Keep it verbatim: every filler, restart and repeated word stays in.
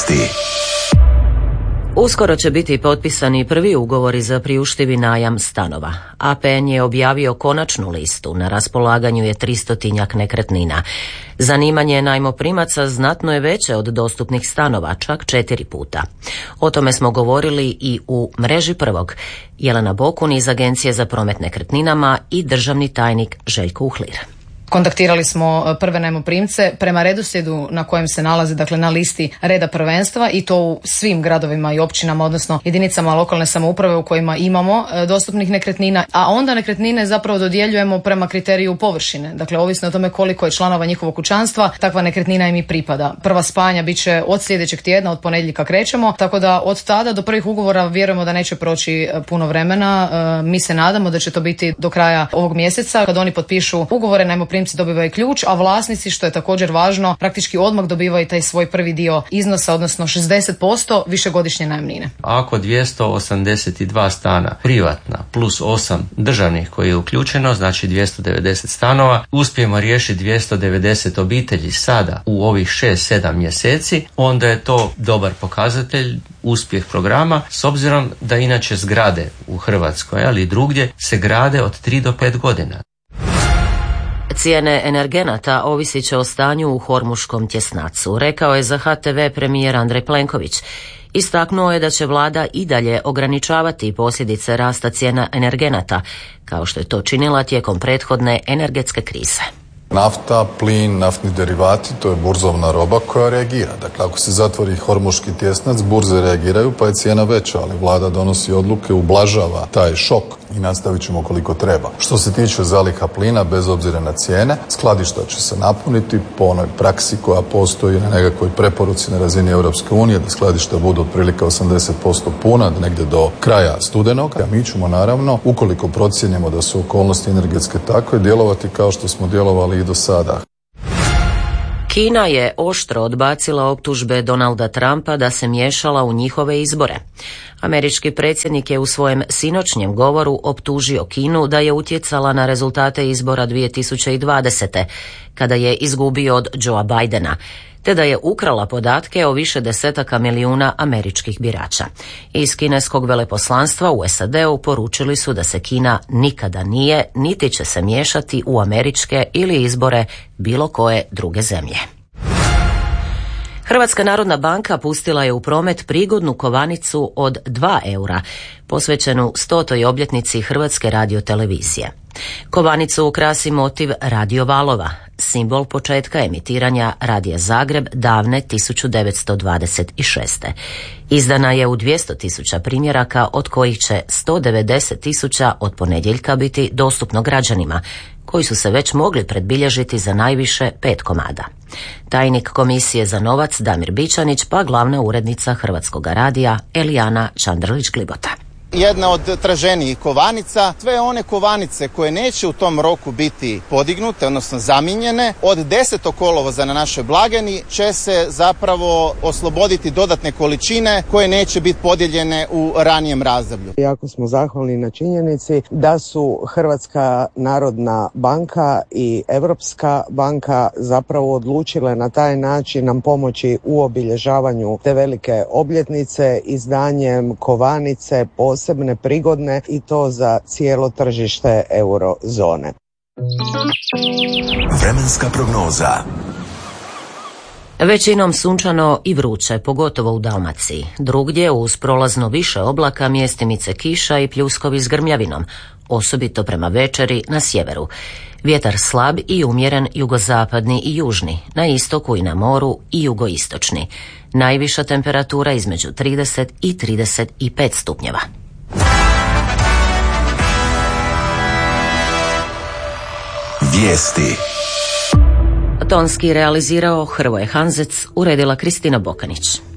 Vijesti. Uskoro će biti potpisani prvi ugovori za priuštivi najam stanova. A P N je objavio konačnu listu, na raspolaganju je tristotinjak nekretnina. Zanimanje najmoprimaca znatno je veće od dostupnih stanova, čak četiri puta. O tome smo govorili i u Mreži prvog. Jelena Bokun iz Agencije za promet nekretninama i državni tajnik Željko Uhlir. Kontaktirali smo prve najmoprimce prema redoslijedu na kojem se nalaze, dakle na listi reda prvenstva, i to u svim gradovima i općinama, odnosno jedinicama lokalne samouprave u kojima imamo dostupnih nekretnina, a onda nekretnine zapravo dodjeljujemo prema kriteriju površine. Dakle, ovisno o tome koliko je članova njihovog kućanstva, takva nekretnina im i pripada. Prva spajanja bit će od sljedećeg tjedna, od ponedjeljka krećemo, tako da od tada do prvih ugovora vjerujemo da neće proći puno vremena. Mi se nadamo da će to biti do kraja ovog mjeseca. Kad oni potpišu ugovore, najmoprimci dobivaju ključ, a vlasnici, što je također važno, praktički odmah dobivaju taj svoj prvi dio iznosa, odnosno šezdeset posto višegodišnje najamnine. Ako dvjesto osamdeset dva stana privatna plus osam državnih koji je uključeno, znači dvjesto devedeset stanova, uspijemo riješiti dvjesto devedeset obitelji sada u ovih šest sedam mjeseci, onda je to dobar pokazatelj, uspjeh programa, s obzirom da inače zgrade u Hrvatskoj, ali i drugdje, se grade od tri do pet godina. Cijene energenata ovisit će o stanju u Hormuškom tjesnacu, rekao je za H T V premijer Andrej Plenković. Istaknuo je da će vlada i dalje ograničavati posljedice rasta cijena energenata, kao što je to činila tijekom prethodne energetske krize. Nafta, plin, naftni derivati, to je burzovna roba koja reagira. Dakle, ako se zatvori Hormuški tjesnac, burze reagiraju pa je cijena veća, ali vlada donosi odluke, ublažava taj šok i nastavit ćemo koliko treba. Što se tiče zaliha plina, bez obzira na cijene, skladišta će se napuniti po onoj praksi koja postoji na nekakvoj preporuci na razini Europske unije, da skladišta budu otprilike osamdeset posto puna, negdje do kraja studenog. A mi ćemo naravno, ukoliko procijenimo da su okolnosti energetske takve, djelovati kao što smo djelovali i do sada. Kina je oštro odbacila optužbe Donalda Trumpa da se miješala u njihove izbore. Američki predsjednik je u svojem sinoćnjem govoru optužio Kinu da je utjecala na rezultate izbora dvije tisuće dvadesete. kada je izgubio od Joea Bidena, te da je ukrala podatke o više desetaka milijuna američkih birača. Iz kineskog veleposlanstva u S A D-u poručili su da se Kina nikada nije, niti će se miješati u američke ili izbore bilo koje druge zemlje. Hrvatska narodna banka pustila je u promet prigodnu kovanicu od dva eura, posvećenu stotoj obljetnici Hrvatske radiotelevizije. Kovanicu ukrasi motiv radio valova, simbol početka emitiranja Radija Zagreb davne tisuću devetsto dvadeset šeste. Izdana je u dvjesto tisuća primjeraka, od kojih će sto devedeset tisuća od ponedjeljka biti dostupno građanima, koji su se već mogli predbilježiti za najviše pet komada. Tajnik Komisije za novac Damir Bičanić, pa glavna urednica Hrvatskog radija Elijana Čandrlić-Glibota. Jedna od traženijih kovanica, sve one kovanice koje neće u tom roku biti podignute, odnosno zamijenjene, od desetog kolovoza na našoj blagajni će se zapravo osloboditi dodatne količine koje neće biti podijeljene u ranijem razdoblju. Jako smo zahvalni na činjenici da su Hrvatska narodna banka i Europska banka zapravo odlučile na taj način nam pomoći u obilježavanju te velike obljetnice izdanjem kovanice posebne posebne prigodne, i to za cijelo tržište eurozone. Vremenska prognoza. Većinom sunčano i vruće, pogotovo u Dalmaciji. Drugdje uz prolazno više oblaka, mjestimice kiša i pljuskovi s grmljavinom, osobito prema večeri na sjeveru. Vjetar slab i umjeren jugozapadni i južni, na istoku i na moru i jugoistočni. Najviša temperatura između trideset i trideset pet stupnjeva. Vijesti. Tonski realizirao Hrvoje Hanzec, uredila Kristina Bokanić.